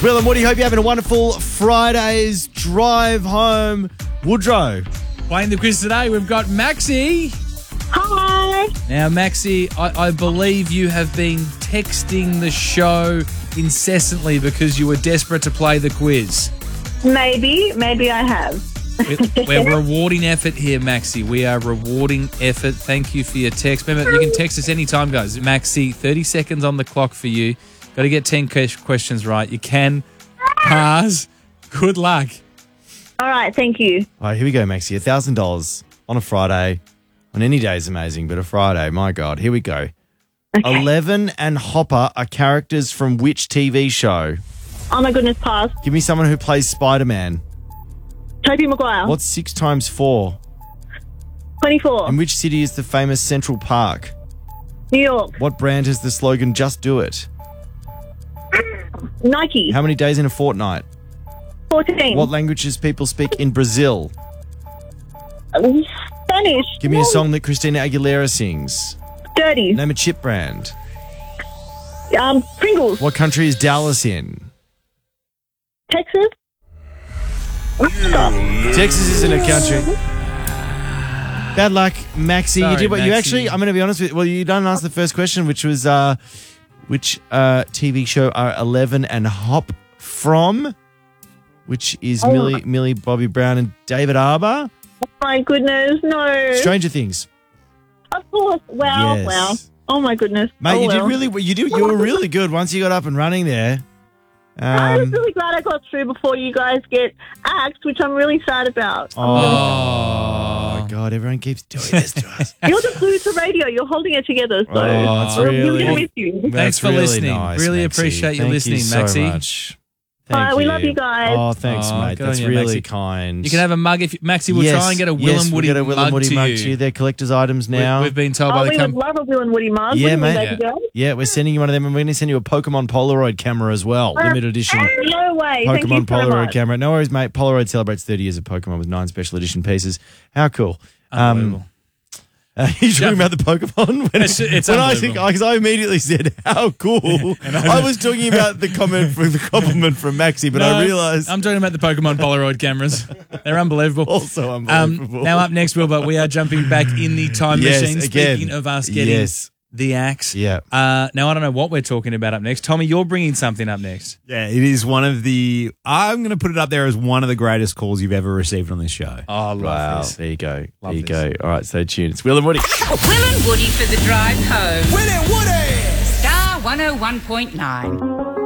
Will and Woody. Hope you're having a wonderful Friday's drive home. Woodrow. Playing the quiz today, we've got Maxie. Hi. Now, Maxie, I believe you have been texting the show incessantly because you were desperate to play the quiz. Maybe I have. We're rewarding effort here, Maxie. We are rewarding effort. Thank you for your text. Remember, you can text us anytime, guys. Maxie, 30 seconds on the clock for you. Got to get 10 questions right. You can pass. Good luck. All right, thank you. All right, here we go, Maxie. $1,000 on a Friday. On any day is amazing, but a Friday, my God. Here we go. Okay. Eleven and Hopper are characters from which TV show? Oh my goodness, pass. Give me someone who plays Spider-Man. Tobey Maguire. What's 6 times 4? 24. In which city is the famous Central Park? New York. What brand has the slogan Just Do It? Nike. How many days in a fortnight? 14. What languages people speak in Brazil? Spanish. Give me a song that Christina Aguilera sings. Dirty. Name a chip brand. Pringles. What country is Dallas in? Texas. Texas isn't a country. Bad luck, Maxie. Sorry, you did what you Maxie. actually, I'm going to be honest with you. Well, you didn't answer the first question, which was which TV show are 11 and Hop from? Which is Millie Bobby Brown and David Arbor. Oh my goodness, no. Stranger Things. Of course. Wow, Yes. wow. Oh my goodness. Mate, oh, you well. you were really good once you got up and running there. I was really glad I got through before you guys get axed, which I'm really sad about. Oh, God, everyone keeps doing this to us. You're the glue to radio. You're holding it together. So that's we're really- going to miss you. Thanks That's for really listening. nice, Really Maxie. appreciate you Thank listening, so Maxie. Much. All Thank right, we love you guys. Oh, thanks, Oh, mate. good That's on you, really Maxie. kind. You can have a mug if Maxie will try and get a Will and Woody we'll get a Will mug and Woody to mug you. to you. They're collector's items now. We've been told by Oh, the we would company. love a Will and Woody mug. Yeah, wouldn't we, mate. baby girl? Yeah, we're sending you one of them, and we're going to send you a Pokemon Polaroid camera as well. Limited edition No way. Thank you Pokemon so Polaroid much. camera. No worries, mate. Polaroid celebrates 30 years of Pokemon with 9 special edition pieces. How cool. Unbelievable. You're talking about the Pokemon? It's unbelievable. Because I immediately said, how cool. I was talking about the compliment from Maxie, but I realised I'm talking about the Pokemon Polaroid cameras. They're unbelievable. also unbelievable. Now up next, Wilbur, we are jumping back in the time Yes, machine. again. Speaking of us getting Yes. the axe. Yeah. Now I don't know what we're talking about up next. Tommy, you're bringing something up next. Yeah, it is one of the, I'm going to put it up there as one of the greatest calls you've ever received on this show. Oh, I love Wow, this. there you go. Love there you this. go. All right, stay tuned. It's Will and Woody. Will and Woody for the drive home. Will and Woody. Star 101.9.